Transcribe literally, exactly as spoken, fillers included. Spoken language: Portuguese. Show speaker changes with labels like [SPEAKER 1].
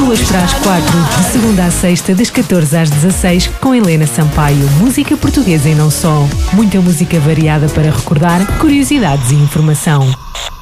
[SPEAKER 1] Duas para as quatro, de segunda à sexta, das catorze às dezasseis, com Helena Sampaio. Música portuguesa e não só. Muita música variada para recordar, curiosidades e informação.